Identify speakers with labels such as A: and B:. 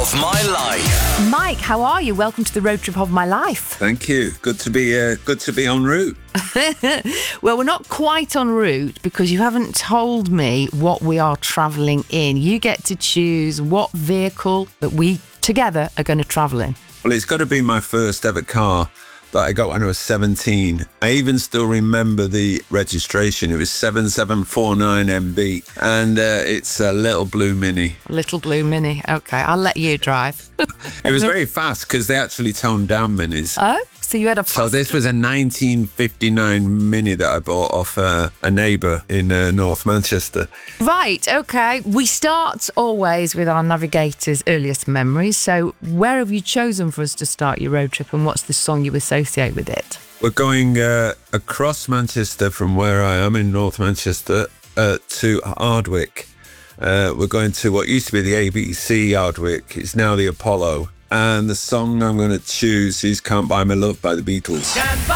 A: of my life.
B: Mike, how are you? Welcome to the road trip of my life.
C: Thank you. Good to be en route.
B: Well, we're not quite en route because you haven't told me what we are travelling in. You get to choose what vehicle that we together are going to travel in.
C: Well, it's got to be my first ever car that I got when I was 17. I even still remember the registration. It was 7749MB, and it's a little blue Mini.
B: Little blue Mini. Okay, I'll let you drive.
C: It was very fast because they actually toned down Minis.
B: Oh, so you had a...
C: So this was a 1959 Mini that I bought off a neighbour in North Manchester.
B: Right, okay. We start always with our navigator's earliest memories. So where have you chosen for us to start your road trip, and what's the song you associate with it?
C: We're going across Manchester from where I am in North Manchester to Ardwick. We're going to what used to be the ABC Ardwick. It's now the Apollo. And the song I'm going to choose is Can't Buy Me Love by the Beatles.